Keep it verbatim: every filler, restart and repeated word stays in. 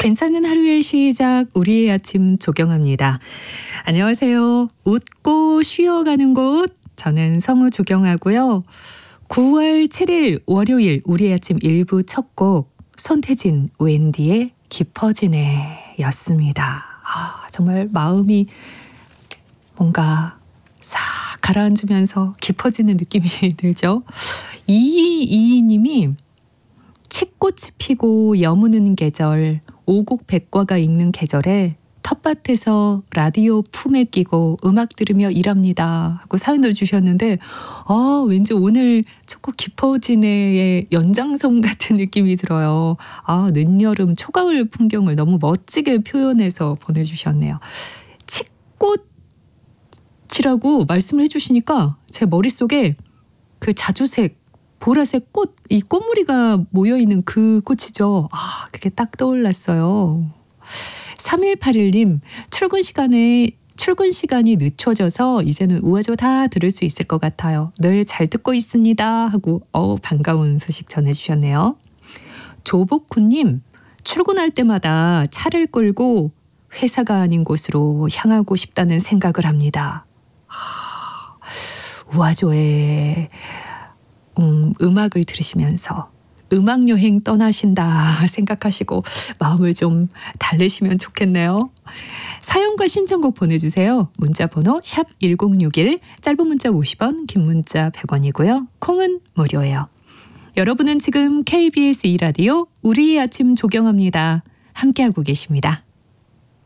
괜찮은 하루의 시작, 우리의 아침 조경합니다. 안녕하세요. 웃고 쉬어가는 곳, 저는 성우 조경하고요. 구월 칠일 월요일 우리의 아침 일 부 첫 곡 손태진 웬디의 깊어지네 였습니다. 아, 정말 마음이 뭔가 싹 가라앉으면서 깊어지는 느낌이 들죠. 이이이이님이 칡꽃이 피고 여무는 계절, 오곡백과가 익는 계절에 텃밭에서 라디오 품에 끼고 음악 들으며 일합니다 하고 사연을 주셨는데 아, 왠지 오늘 초코 깊어지네의 연장선 같은 느낌이 들어요. 아, 늦여름 초가을 풍경을 너무 멋지게 표현해서 보내주셨네요. 칡꽃이라고 말씀을 해주시니까 제 머릿속에 그 자주색 보라색 꽃, 이 꽃무리가 모여있는 그 꽃이죠. 아, 그게 딱 떠올랐어요. 삼일팔일님, 출근 시간에, 출근 시간이 늦춰져서 이제는 우아조 다 들을 수 있을 것 같아요. 늘 잘 듣고 있습니다 하고 어 반가운 소식 전해주셨네요. 조복훈님, 출근할 때마다 차를 끌고 회사가 아닌 곳으로 향하고 싶다는 생각을 합니다. 하, 우아조의 음, 음악을 들으시면서 음악여행 떠나신다 생각하시고 마음을 좀 달래시면 좋겠네요. 사연과 신청곡 보내주세요. 문자번호 샵 일공육일, 짧은 문자 오십 원, 긴 문자 백 원이고요. 콩은 무료예요. 여러분은 지금 케이비에스 이 라디오 우리의 아침 조경합니다. 함께하고 계십니다.